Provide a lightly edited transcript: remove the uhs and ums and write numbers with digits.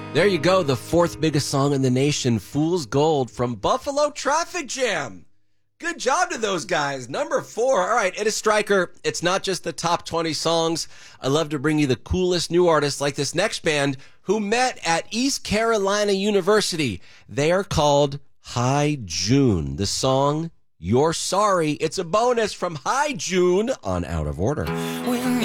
There you go, the fourth biggest song in the nation, Fool's Gold from Buffalo Traffic Jam. Good job to those guys. Number 4. All right, it is Stryker. It's not just the top 20 songs. I love to bring you the coolest new artists like this next band who met at East Carolina University. They are called High June. The song, You're Sorry. It's a bonus from High June on Out of Order. When